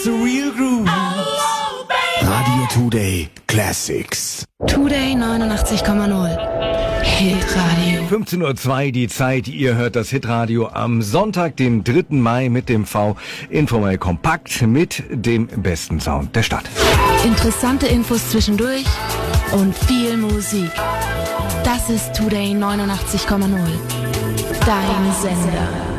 the real groove. Radio Today Classics. Today 89,0. Hitradio. 15:02 Uhr die Zeit. Ihr hört das Hitradio am Sonntag, den 3. Mai mit dem V informell kompakt mit dem besten Sound der Stadt. Interessante Infos zwischendurch und viel Musik. Das ist Today 89,0. Dein Sender.